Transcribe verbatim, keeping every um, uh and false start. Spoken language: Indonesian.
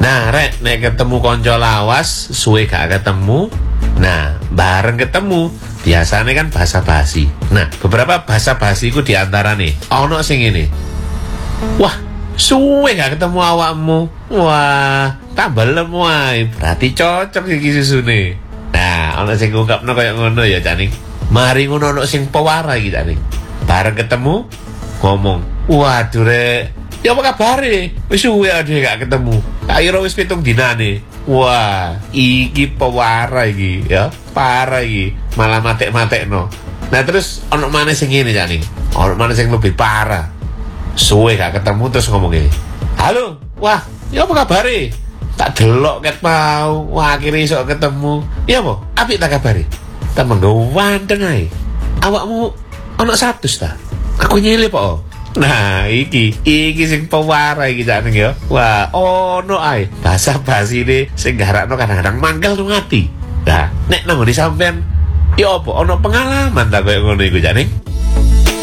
Nah, rek, nek ketemu konco lawas, suwe gak ketemu. Nah, bareng ketemu, biasanya kan basa-basi. Nah, beberapa basa-basi ku diantara nih. Ono sing ini. Wah, suwe gak ketemu awakmu. Wah, tambah lemu ae. Berarti cocok iki susune. Nah, ono sing ngungkapno kaya ngono ya, Caning. Mari ngono ono sing pewara iki, Caning. Bareng ketemu, ngomong, waduh rek, ya apa kabare? Wis suwe ade gak ketemu. Tak kira wis pitung dinane. Wah, iki pewara iki, ya. Parah iki. Malah matek-matekno. Nah, terus ono maneh sing ngene, Caning. Ono maneh sing lebih parah. Suwe gak ketemu terus ngomong gini. Halo, wah, ya apa kabare? Tak delok ket mau. Wah, akhirnya iso ketemu. Ya apa? Apik tak kabare? Temen ganteng ae. Awakmu ono status ta? Aku nyilih po. Nah, iki, iki sing pewara iki Caning ya. Wah, ono ae. Basa-basi ini sing garakno kadang-kadang mangkel nang ati. Nah, nek nang ngene sampean, ya apa ono pengalaman ta koyo ngono iku Caning?